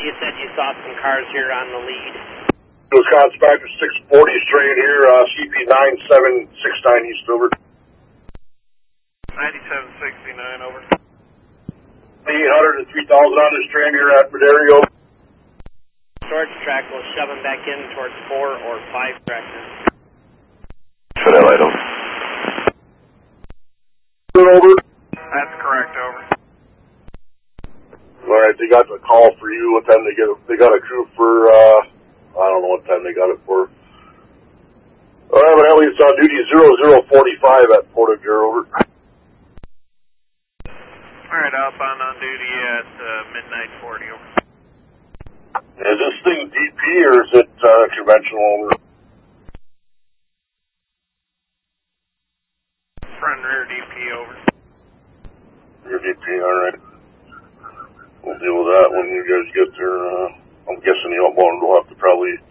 you said you saw some cars here on the lead. Wisconsin Factor 640 straight here, CP 9769 East over. 9769 over. 800 and 3000 on this train here at Madario. Storage track will shove them back in towards 4 or 5 tractors. For that light over. Over. That's correct, over. Alright, they got the call for you. What time they got a crew for, I don't know what time they got it for. Alright, but Elliott's on duty 0045 at Portage, over. Alright, outbound on duty at midnight 40, over. Is this thing DP or is it conventional, over? Front and rear DP, over. Your DP, alright. We'll deal with that when you guys get there. I'm guessing the outbound will have to probably